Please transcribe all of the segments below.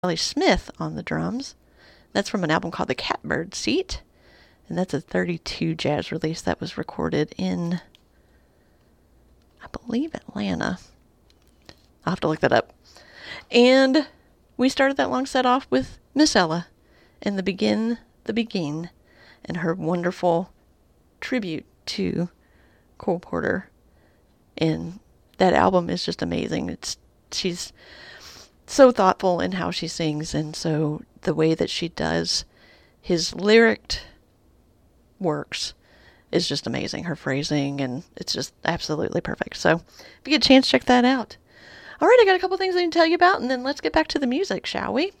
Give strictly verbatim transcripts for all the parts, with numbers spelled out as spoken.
Riley Smith on the drums. That's from an album called The Catbird Seat. And that's a thirty-two jazz release that was recorded in, I believe, Atlanta. I'll have to look that up. And we started that long set off with Miss Ella and the Begin, the Begin, and her wonderful tribute to Cole Porter. And that album is just amazing. It's she's so thoughtful in how she sings, and so the way that she does his lyric works is just amazing. Her phrasing, and it's just absolutely perfect. So if you get a chance, check that out. All right, I got a couple things I need to tell you about, and then let's get back to the music, shall we?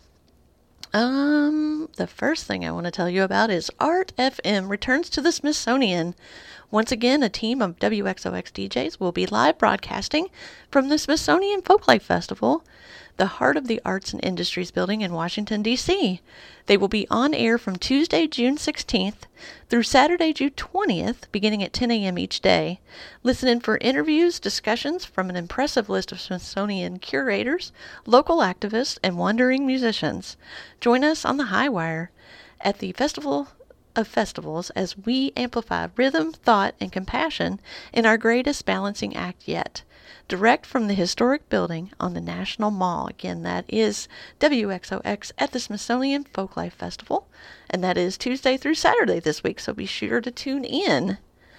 Um, the first thing I want to tell you about is Art F M returns to the Smithsonian. Once again, a team of W X O X D Js will be live broadcasting from the Smithsonian Folklife Festival, the Heart of the Arts and Industries building in Washington, D C They will be on air from Tuesday, June sixteenth through Saturday, June twentieth, beginning at ten a.m. each day. Listen in for interviews, discussions from an impressive list of Smithsonian curators, local activists, and wandering musicians. Join us on the High Wire at the Festival of Festivals as we amplify rhythm, thought, and compassion in our greatest balancing act yet. Direct from the historic building on the National Mall. Again, that is W X O X at the Smithsonian Folklife Festival. And that is Tuesday through Saturday this week, so be sure to tune in.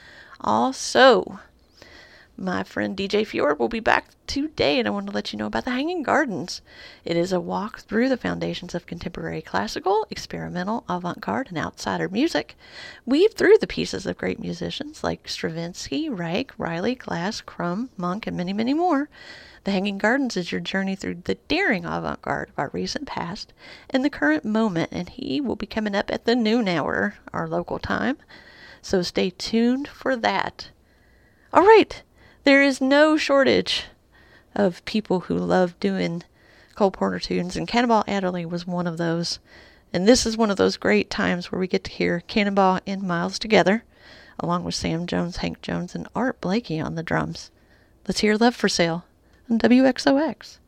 Also, my friend D J Fjord will be back today, and I want to let you know about the Hanging Gardens. It is a walk through the foundations of contemporary classical, experimental, avant-garde, and outsider music. Weave through the pieces of great musicians like Stravinsky, Reich, Riley, Glass, Crumb, Monk, and many, many more. The Hanging Gardens is your journey through the daring avant-garde of our recent past and the current moment, and he will be coming up at the noon hour, our local time. So stay tuned for that. All right. There is no shortage of people who love doing Cole Porter tunes, and Cannonball Adderley was one of those. And this is one of those great times where we get to hear Cannonball and Miles together, along with Sam Jones, Hank Jones, and Art Blakey on the drums. Let's hear Love for Sale on W X O X.